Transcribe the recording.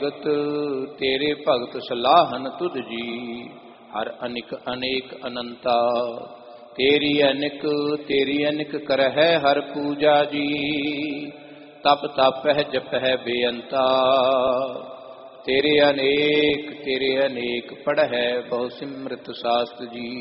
भगत तेरे भगत सलाहन तुध जी, हर अनिक अनेक अनंता। तेरी अनिक करहै हर पूजा जी, तप तपह जपह बेअंता। तेरे अनेक पढ़ै बहु सिमृत शास्त्र जी।